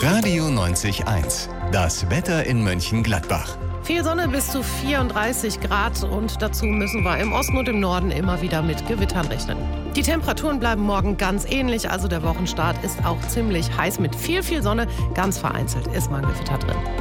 Radio 90.1. Das Wetter in Mönchengladbach. Viel Sonne bis zu 34 Grad und dazu müssen wir im Osten und im Norden immer wieder mit Gewittern rechnen. Die Temperaturen bleiben morgen ganz ähnlich, also der Wochenstart ist auch ziemlich heiß mit viel Sonne. Ganz vereinzelt ist mal ein Gewitter drin.